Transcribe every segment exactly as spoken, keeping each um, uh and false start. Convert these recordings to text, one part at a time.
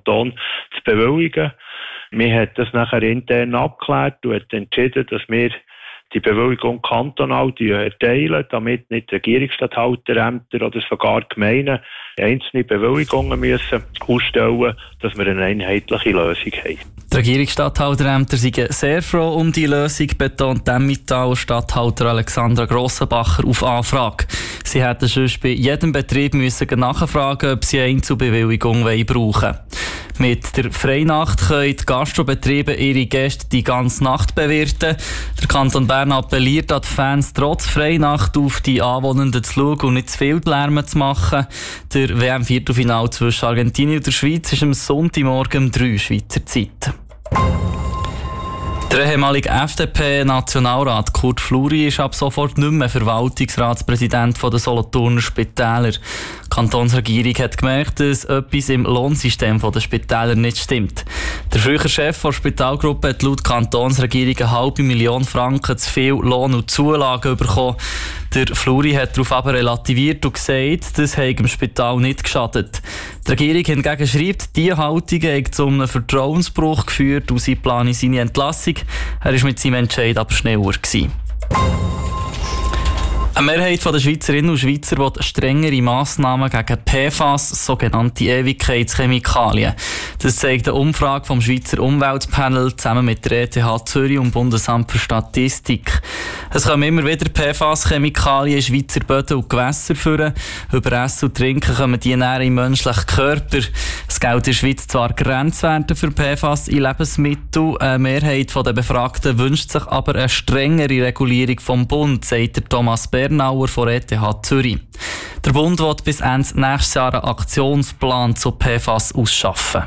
Kanton zu bewilligen. Wir haben das nachher intern abgeklärt und hat entschieden, dass wir die Bewilligung kantonal erteilen, damit nicht Regierungsstatthalterämter oder sogar Gemeinden einzelne Bewilligungen müssen ausstellen, dass wir eine einheitliche Lösung haben. Die Regierungsstatthalterämter sind sehr froh um die Lösung, betont Emmentaler Statthalter Alexandra Grossenbacher auf Anfrage. Sie hätten sonst bei jedem Betrieb müssen nachfragen, ob sie eine Einzelbewilligung brauchen wollen. Mit der Freinacht können die Gastrobetriebe ihre Gäste die ganze Nacht bewirten. Der Kanton Bern appelliert an die Fans, trotz Freinacht auf die Anwohnenden zu schauen und nicht zu viel Lärm zu machen. Der W M-Viertelfinale zwischen Argentinien und der Schweiz ist am Sonntagmorgen um drei Schweizer Zeit. Der ehemalige F D P-Nationalrat Kurt Fluri ist ab sofort nicht mehr Verwaltungsratspräsident der Solothurner Spitäler. Die Kantonsregierung hat gemerkt, dass etwas im Lohnsystem der Spitäler nicht stimmt. Der frühere Chef der Spitalgruppe hat laut Kantonsregierung eine halbe Million Franken zu viel Lohn und Zulagen bekommen. Der Fluri hat darauf aber relativiert und gesagt, das habe dem Spital nicht geschadet. Die Regierung hingegen schreibt, diese Haltung habe zu einem Vertrauensbruch geführt und sie plane seine Entlassung. Er war mit seinem Entscheid aber schneller gewesen. Eine Mehrheit der Schweizerinnen und Schweizer will strengere Massnahmen gegen P F A S, sogenannte Ewigkeitschemikalien. Das zeigt eine Umfrage vom Schweizer Umweltpanel zusammen mit der E T H Zürich und dem Bundesamt für Statistik. Es kommen immer wieder P F A S-Chemikalien in Schweizer Böden und Gewässer führen. Über Essen und Trinken kommen die näher im menschlichen Körper. Es gilt in der Schweiz zwar Grenzwerte für P F A S in Lebensmitteln. Eine Mehrheit der Befragten wünscht sich aber eine strengere Regulierung vom Bund, sagt der Thomas Bernauer von E T H Zürich. Der Bund will bis Ende nächstes Jahr einen Aktionsplan zu P F A S ausschaffen.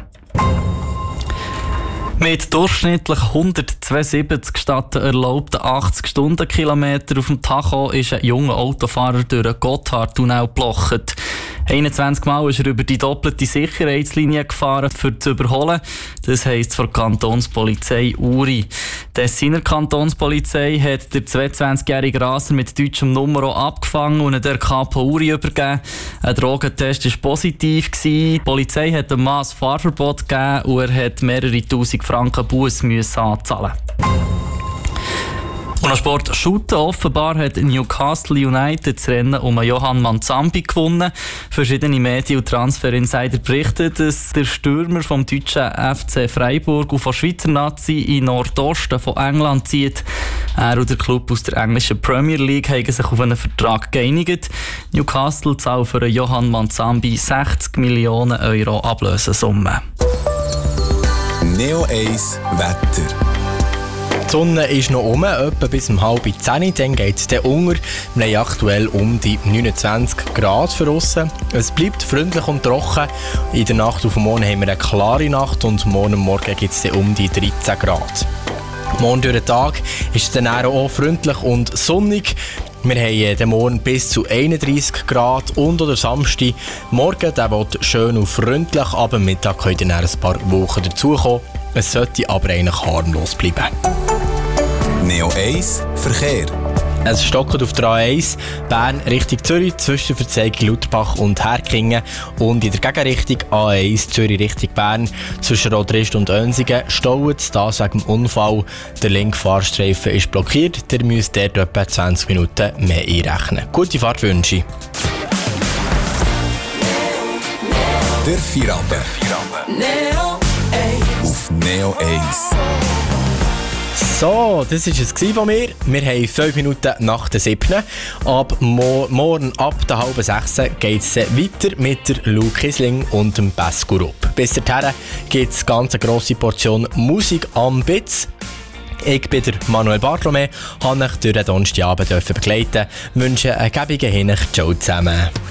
Mit durchschnittlich hundertzweiundsiebzig statt erlaubten achtzig Stundenkilometer auf dem Tacho ist ein junger Autofahrer durch den Gotthardtunnel geblocht. einundzwanzig Mal ist er über die doppelte Sicherheitslinie gefahren, um zu überholen. Das heisst von der Kantonspolizei Uri. Die Tessiner Kantonspolizei hat den zweiundzwanzigjährigen Raser mit deutschem Nummer abgefangen und der Kapo Uri übergeben. Ein Drogentest war positiv. Die Polizei hat dem Mann ein Fahrverbot gegeben und er hat mehrere tausend Franken Buß anzahlen. Und am Sport Shooten. Offenbar hat Newcastle United das Rennen um Johann Manzambi gewonnen. Verschiedene Medien und Transfer-Insider berichten, dass der Stürmer vom deutschen F C Freiburg und von Schweizer Nazi in Nordosten von England zieht. Er und der Club aus der englischen Premier League haben sich auf einen Vertrag geeinigt. Newcastle zahlt für Johann Manzambi sechzig Millionen Euro Ablösesumme. Neo eins Wetter. Die Sonne ist noch um, etwa bis um halb zehn, dann geht es unter. Wir haben aktuell um die neunundzwanzig Grad für aussen. Es bleibt freundlich und trocken. In der Nacht auf morgen haben wir eine klare Nacht und morgen Morgen gibt es um die dreizehn Grad. Morgen durch den Tag ist es dann auch freundlich und sonnig. Wir haben den Morgen bis zu einunddreissig Grad und oder Samstag. Morgen der wird schön und freundlich, aber am Mittag können dann ein paar Wochen dazukommen. Es sollte aber eigentlich harmlos bleiben. Neo eins Verkehr. Es stockt auf der A eins Bern Richtung Zürich zwischen Verzeigung Lauterbach und Herkingen und in der Gegenrichtung A eins Zürich Richtung Bern zwischen Rodrist und Önsigen staut es das wegen dem Unfall. Der linke Fahrstreifen ist blockiert, ihr müsst dort etwa zwanzig Minuten mehr einrechnen. Gute Fahrtwünsche. Der Feierabend. Neo eins. Auf Neo eins. So, das war es von mir. Wir haben fünf Minuten nach der siebten. Ab mo- morgen ab der halben sechs geht es weiter mit der Lou Kisling und dem Beskurup. Bis dahin gibt es eine ganz grosse Portion Musik am Bitz. Ich bin der Manuel Bartolomé, habe euch durch den Donnerstagabend begleiten, wünsche einen gäbigen Hin. Ciao zusammen.